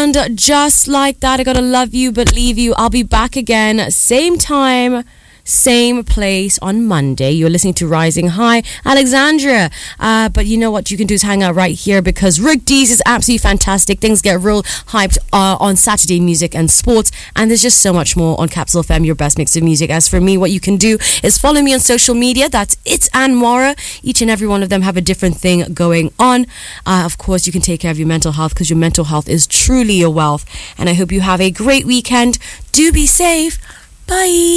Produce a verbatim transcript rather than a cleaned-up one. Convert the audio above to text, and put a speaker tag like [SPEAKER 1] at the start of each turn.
[SPEAKER 1] And just like that, I gotta love you but leave you. I'll be back again, same time, same place on Monday. You're listening to Rising High, Alexandria. Uh, but you know what you can do is hang out right here because Rick Dees is absolutely fantastic. Things get real hyped uh, on Saturday music and sports. And there's just so much more on Capsule F M, your best mix of music. As for me, what you can do is follow me on social media. That's It's Anwara. Each and every one of them have a different thing going on. Uh, of course, you can take care of your mental health because your mental health is truly your wealth. And I hope you have a great weekend. Do be safe. Bye.